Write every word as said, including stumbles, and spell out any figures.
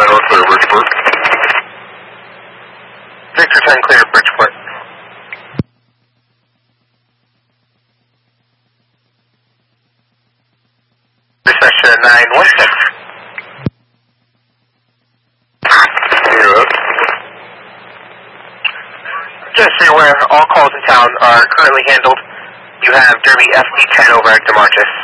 nine one clear, Bridgeport. Victor ten clear, Bridgeport. Recession nine one six. Zero. Just so you're aware, all calls in town are currently handled. You have Derby F B ten over at DeMarcus.